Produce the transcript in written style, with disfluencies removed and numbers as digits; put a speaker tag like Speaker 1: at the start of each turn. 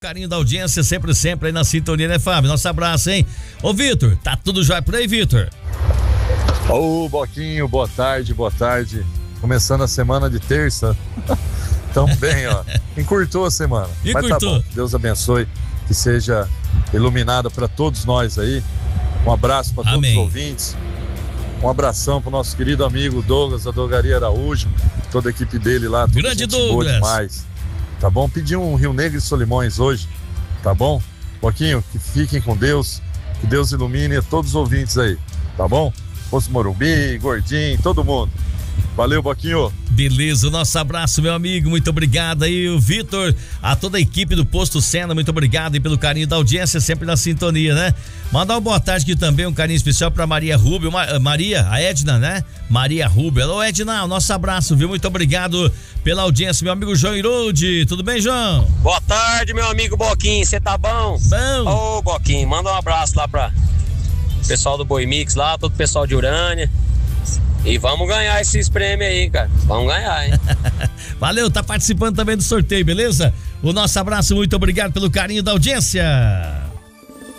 Speaker 1: Carinho da audiência, sempre aí na sintonia, né, Fábio? Nosso abraço, hein? Ô, Vitor, tá tudo jóia por aí, Vitor?
Speaker 2: Ô, Boquinho, boa tarde. Começando a semana de terça. Tamo bem, ó. Encurtou a semana. Mas tá bom. Deus abençoe, que seja iluminada para todos nós aí. Um abraço para todos os ouvintes. Um abração pro nosso querido amigo Douglas, da Drogaria Araújo, toda a equipe dele lá.
Speaker 1: Grande Douglas.
Speaker 2: Boa demais. Tá bom? Pedi um Rio Negro e Solimões hoje, tá bom? Boquinho, que fiquem com Deus, que Deus ilumine a todos os ouvintes aí, tá bom? Poço Morumbi, Gordinho, todo mundo. Valeu, Boquinho.
Speaker 1: Beleza, o nosso abraço, meu amigo, muito obrigado aí, o Vitor, a toda a equipe do Posto Sena, muito obrigado aí pelo carinho da audiência, sempre na sintonia, né? Mandar uma boa tarde aqui também, um carinho especial pra Maria Rubio, a Edna, né? Maria Rubio. Alô, Edna, o nosso abraço, viu? Muito obrigado pela audiência, meu amigo João Iroldi, tudo bem, João?
Speaker 3: Boa tarde, meu amigo Boquinho, você tá bom?
Speaker 1: Bom.
Speaker 3: Ô, Boquinho, manda um abraço lá pra pessoal do Boi Mix lá, todo o pessoal de Urânia. E vamos ganhar esses prêmios aí, cara. Vamos ganhar, hein?
Speaker 1: Valeu, tá participando também do sorteio, beleza? O nosso abraço, muito obrigado pelo carinho da audiência.